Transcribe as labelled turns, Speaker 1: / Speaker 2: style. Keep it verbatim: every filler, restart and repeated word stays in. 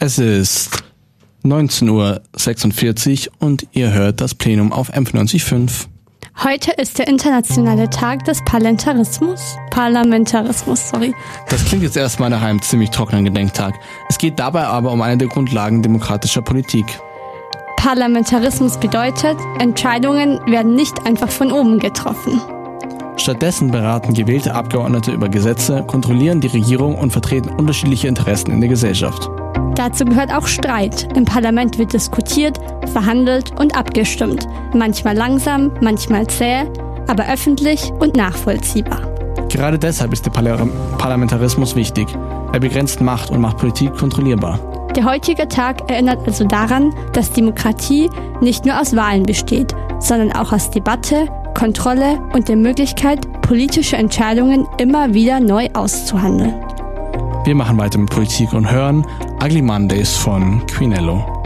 Speaker 1: Es ist neunzehn Uhr sechsundvierzig und ihr hört das Plenum auf M neunzig Komma fünf.
Speaker 2: Heute ist der internationale Tag des Parlamentarismus. Parlamentarismus, sorry.
Speaker 1: Das klingt jetzt erstmal nach einem ziemlich trockenen Gedenktag. Es geht dabei aber um eine der Grundlagen demokratischer Politik.
Speaker 2: Parlamentarismus bedeutet, Entscheidungen werden nicht einfach von oben getroffen.
Speaker 1: Stattdessen beraten gewählte Abgeordnete über Gesetze, kontrollieren die Regierung und vertreten unterschiedliche Interessen in der Gesellschaft.
Speaker 2: Dazu gehört auch Streit. Im Parlament wird diskutiert, verhandelt und abgestimmt. Manchmal langsam, manchmal zäh, aber öffentlich und nachvollziehbar.
Speaker 1: Gerade deshalb ist der Parla- Parlamentarismus wichtig. Er begrenzt Macht und macht Politik kontrollierbar.
Speaker 2: Der heutige Tag erinnert also daran, dass Demokratie nicht nur aus Wahlen besteht, sondern auch aus Debatte, Kontrolle und der Möglichkeit, politische Entscheidungen immer wieder neu auszuhandeln.
Speaker 1: Wir machen weiter mit Politik und hören Ugly Mondays von Queen Ello.